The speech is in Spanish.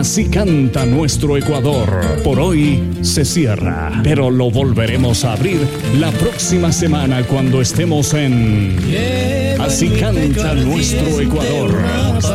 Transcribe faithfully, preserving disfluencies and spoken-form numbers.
Así canta nuestro Ecuador. Por hoy se cierra, pero lo volveremos a abrir la próxima semana cuando estemos en Así canta nuestro Ecuador.